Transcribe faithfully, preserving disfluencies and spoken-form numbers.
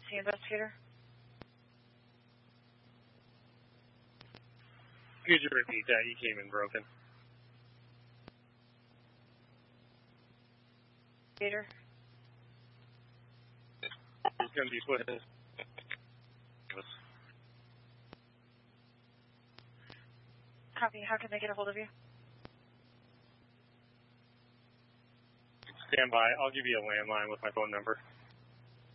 scene investigator. Could you repeat that? You came in broken. Peter? He's going to be put in. Copy. How can they get a hold of you? Stand by. I'll give you a landline with my phone number.